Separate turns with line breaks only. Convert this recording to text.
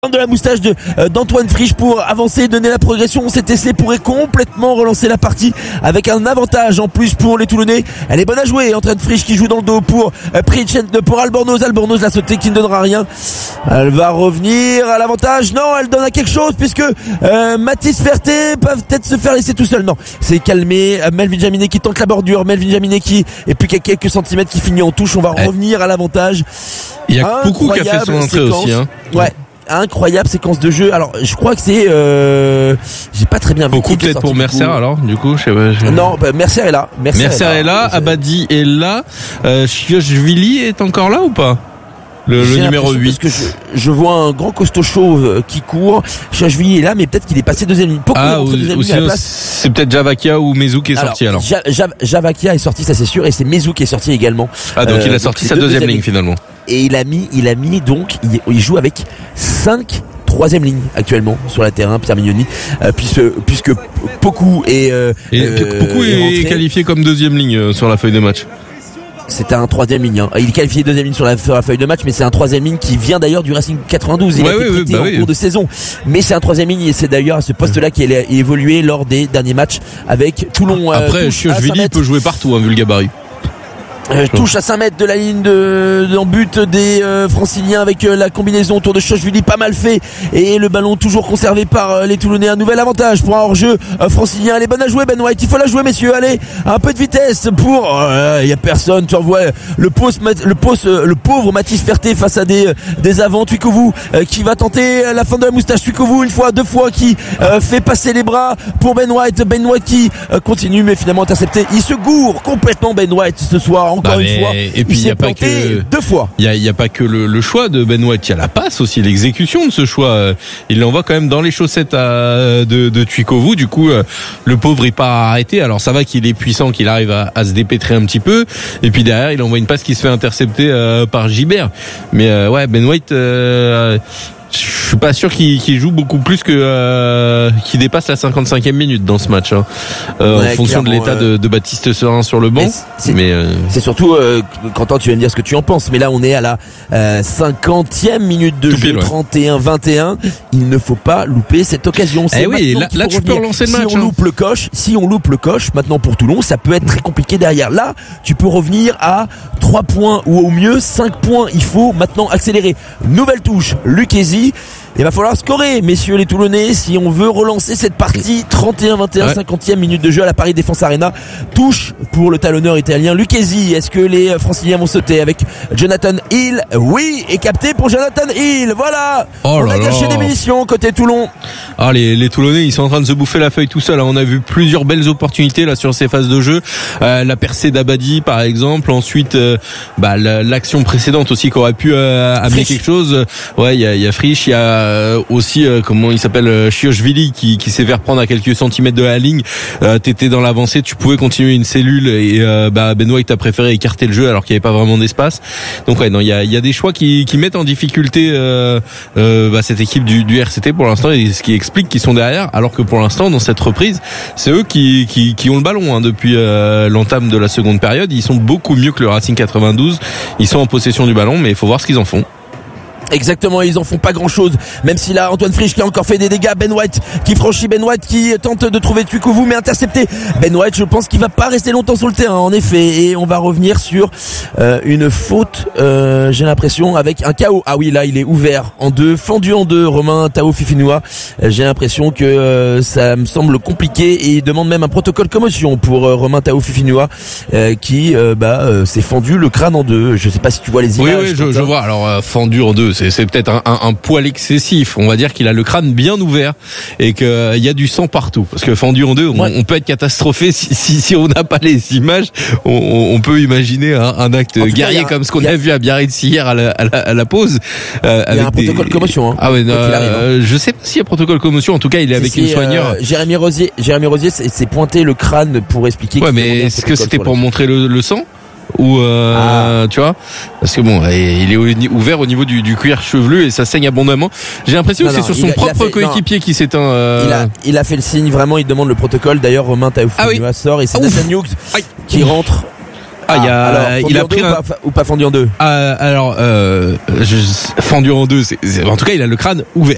de la moustache d'Antoine Frisch pour avancer, donner la progression. Cet essai pourrait complètement relancer la partie avec un avantage en plus pour les Toulonnais. Elle est bonne à jouer, Antoine Frisch qui joue dans le dos pour pour Albornoz l'a sauté qui ne donnera rien. Elle va revenir à l'avantage. Non, elle donne à quelque chose puisque Mathis Ferté peuvent peut-être se faire laisser tout seul. Non, c'est calmé. Melvin Jaminet qui tente la bordure. Melvin Jaminet qui est plus qu'à quelques centimètres qui finit en touche. On va revenir à l'avantage.
Il y a beaucoup qui a fait son entrée aussi. Hein.
Ouais. Incroyable séquence de jeu. Alors je crois que c'est j'ai pas très bien vu.
Beaucoup peut-être pour Mercer alors du coup je sais pas.
Non, Mercer est là.
Mercer est là, Abadi est là, Chiochvili est encore là ou pas? Le numéro 8.
Parce que je vois un grand costaud chauve qui court. Chiochvili est là, mais peut-être qu'il est passé deuxième ligne.
Ou sinon c'est peut-être Javakia ou Mezou qui est sorti alors.
Javakia est sorti, ça c'est sûr, et c'est Mezou qui est sorti également.
Ah donc il a sorti sa deuxième ligne finalement.
Et il a mis donc il joue avec 5 troisième ligne actuellement sur la terrain, Pierre Mignoni, puisque Poku est
qualifié comme deuxième ligne sur la feuille de match.
C'est un troisième ligne. Il est qualifié deuxième ligne sur la feuille de match, mais c'est un troisième ligne qui vient d'ailleurs du Racing 92. Il a été prêté en cours de saison. Mais c'est un troisième ligne et c'est d'ailleurs à ce poste-là qu'il a évolué lors des derniers matchs avec Toulon.
Après, Chiochvili peut jouer partout, vu le gabarit.
Touche à 5 mètres de la ligne en but des Franciliens avec la combinaison autour de Chiochvili, pas mal fait, et le ballon toujours conservé par les Toulonnais. Un nouvel avantage pour un hors-jeu francilien. Elle est bonne à jouer, Ben White, il faut la jouer messieurs, allez, un peu de vitesse pour il y a personne, tu envoies le pauvre Mathis Ferté face à des avants. Tuikovu qui va tenter la fin de la moustache. Tuikovu une fois, deux fois qui fait passer les bras pour Ben White qui continue mais finalement intercepté. Il se gourre complètement Ben White ce soir. Encore une fois,
et puis il y a pas que
deux fois.
Il y a pas que le choix de Ben White, il y a la passe aussi, l'exécution de ce choix. Il l'envoie quand même dans les chaussettes de Tuikovu. Du coup, le pauvre il part arrêter. Alors ça va qu'il est puissant, qu'il arrive à se dépêtrer un petit peu. Et puis derrière, il envoie une passe qui se fait intercepter par Gibert. Mais ouais, Ben White. Je suis pas sûr qu'il joue beaucoup plus que qu'il dépasse la 55e minute dans ce match en fonction de l'état de Baptiste Serin sur le banc.
C'est surtout Quentin, tu vas me dire ce que tu en penses, mais là on est à la 50e minute de jeu, 31-21. Il ne faut pas louper cette occasion.
Oui, là tu peux relancer le match.
Si on loupe le coche maintenant pour Toulon, ça peut être très compliqué derrière. Là, tu peux revenir à 3 points ou au mieux 5 points. Il faut maintenant accélérer. Nouvelle touche, Lucchesi. Il va falloir scorer, messieurs les Toulonnais, si on veut relancer cette partie. 31-21, 50e minute de jeu à la Paris Défense Arena. Touche pour le talonneur italien Lucchesi. Est-ce que les Franciliens vont sauter avec Jonathan Hill? Oui, et capté pour Jonathan Hill. Voilà. On a gâché des munitions côté Toulon.
Ah, les Toulonnais, ils sont en train de se bouffer la feuille tout seul. On a vu plusieurs belles opportunités là sur ces phases de jeu. La percée d'Abadi par exemple. Ensuite, l'action précédente aussi qui aurait pu amener quelque chose. Ouais, il y a Frisch, il y a aussi comment il s'appelle, Chiochvili qui s'est fait reprendre à quelques centimètres de la ligne. T'étais dans l'avancée, tu pouvais continuer une cellule et Ben White a préféré écarter le jeu alors qu'il n'y avait pas vraiment d'espace. Donc ouais, non, il y a des choix qui mettent en difficulté cette équipe du RCT pour l'instant, et ce qui explique qu'ils sont derrière, alors que pour l'instant dans cette reprise c'est eux qui ont le ballon depuis l'entame de la seconde période. Ils sont beaucoup mieux que le Racing 92. Ils sont en possession du ballon, mais il faut voir ce qu'ils en font.
Exactement, ils en font pas grand chose, même si là Antoine Frisch qui a encore fait des dégâts. Ben White qui franchit, Ben White qui tente de trouver Tuikovu mais intercepté. Ben White, je pense qu'il va pas rester longtemps sur le terrain en effet, et on va revenir sur une faute, j'ai l'impression, avec un KO. Ah oui, là il est ouvert en deux, fendu en deux, Romain Tao Fifinoa. J'ai l'impression que ça me semble compliqué, et il demande même un protocole commotion pour Romain Tao Fifinoa qui s'est fendu le crâne en deux. Je sais pas si tu vois les images.
Oui, je vois. Alors fendu en deux, c'est peut-être un poil excessif. On va dire qu'il a le crâne bien ouvert et qu'il y a du sang partout. Parce que fendu en deux, on peut être catastrophé si on n'a pas les images. On peut imaginer un acte guerrier comme ce qu'on a vu à Biarritz hier à la pause.
Il y a un protocole commotion.
Ah ouais, je sais pas s'il y a protocole commotion. En tout cas, il est avec une soigneur.
Jérémy Rosier s'est pointé le crâne pour expliquer.
Ouais, mais est-ce que c'était pour montrer le sang? Ou tu vois, parce que bon, il est ouvert au niveau du cuir chevelu et ça saigne abondamment. J'ai l'impression que c'est sur son propre coéquipier qui s'éteint.
Il a fait le signe, vraiment il demande le protocole. D'ailleurs Romain Taoufou sort et c'est Nathan Hughes qui rentre.
Il a pris
ou pas fendu en deux.
Fendu en deux, en tout cas il a le crâne ouvert.